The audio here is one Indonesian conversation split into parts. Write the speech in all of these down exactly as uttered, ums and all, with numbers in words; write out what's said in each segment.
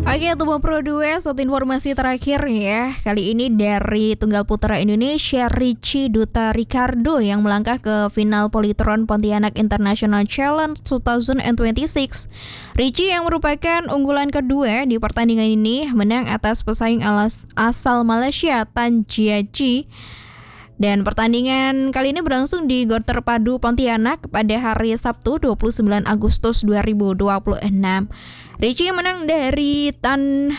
Oke, Tumo Pro dua, satu informasi terakhir ya. Kali ini dari tunggal putra Indonesia, Richie Duta Ricardo yang melangkah ke final Polytron Pontianak International Challenge dua ribu dua puluh enam. Richie yang merupakan unggulan kedua di pertandingan ini menang atas pesaing alas asal Malaysia, Tan Jiaji. Dan pertandingan kali ini berlangsung di Gor Terpadu Pontianak pada hari Sabtu dua puluh sembilan Agustus dua ribu dua puluh enam. Richie menang dari Tan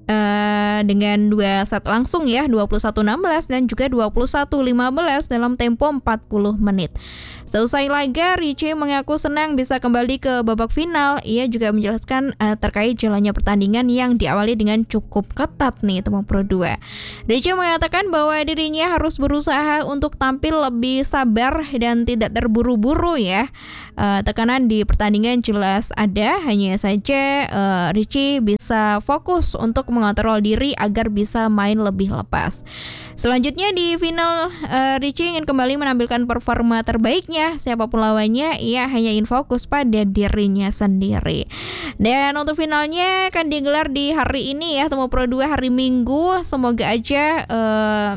uh, dengan dua set langsung ya, dua puluh satu enam belas dan juga dua puluh satu lima belas dalam tempo empat puluh menit. Selesai laga, Richie mengaku senang bisa kembali ke babak final. Ia juga menjelaskan uh, terkait jalannya pertandingan yang diawali dengan cukup ketat nih Tumo Pro dua. Richie mengatakan bahwa dirinya harus berusaha untuk tampil lebih sabar dan tidak terburu-buru ya. Uh, tekanan di pertandingan jelas ada, hanya saja uh, Richie bisa fokus untuk mengontrol diri agar bisa main lebih lepas. Selanjutnya di final, uh, Richie ingin kembali menampilkan performa terbaiknya. Siapapun lawannya, ia hanya ingin fokus pada dirinya sendiri. Dan untuk finalnya akan digelar di hari ini ya, Tumo Pro dua hari Minggu. Semoga aja uh,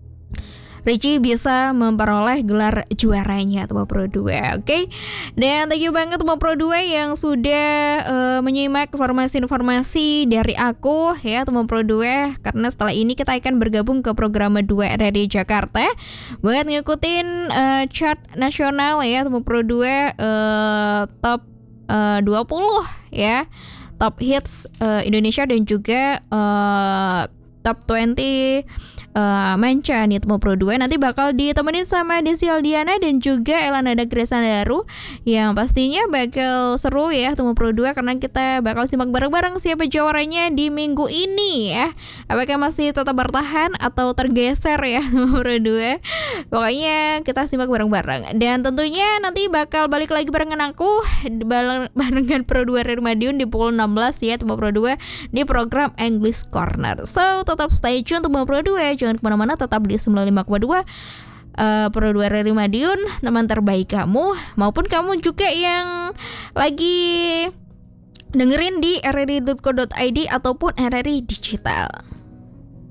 Richie bisa memperoleh gelar juaranya Tumo Pro dua, oke? Okay? Dan thank you banget Tumo Pro dua yang sudah uh, menyimak informasi-informasi dari aku ya Tumo Pro dua. Karena setelah ini kita akan bergabung ke program dua R R I Jakarta buat ngikutin uh, chart nasional ya Tumo Pro dua, uh, top uh, dua puluh ya, top hits uh, Indonesia dan juga uh, top dua puluh Uh, manca nih Tumo Pro dua. Nanti bakal ditemenin sama Desi Aldiana dan juga Elanada Kresandaru yang pastinya bakal seru ya Tumo Pro dua, karena kita bakal simak bareng-bareng siapa juaranya di minggu ini ya. Apakah masih tetap bertahan atau tergeser ya Tumo Pro dua? Pokoknya kita simak bareng-bareng. Dan tentunya nanti bakal balik lagi barengan aku barengan Pro dua Rery Madiun di pukul enam belas ya Tumo Pro dua di program English Corner. So tetap stay tune Tumo Pro dua, jangan kemana-mana, tetap di sembilan puluh lima koma dua uh, Pro dua Rery Madiun, teman terbaik kamu, maupun kamu juga yang lagi dengerin di r r i dot co dot i d ataupun R R I Digital.